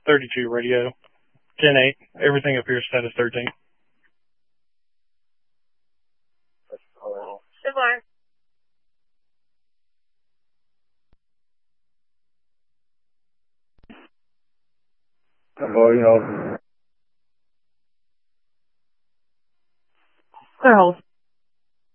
32 radio. 10-8. Everything appears status 13. Sivar. Well,